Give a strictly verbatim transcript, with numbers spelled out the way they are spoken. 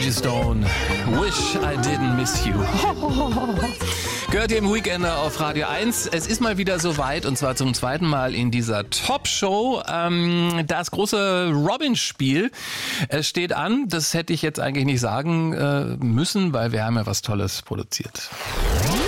Angie Stone, Wish I Didn't Miss You. Gehört ihr im Weekender auf Radio eins. Es ist mal wieder soweit und zwar zum zweiten Mal in dieser Top-Show. Ähm, das große Robin-Spiel es steht an. Das hätte ich jetzt eigentlich nicht sagen äh, müssen, weil wir haben ja was Tolles produziert.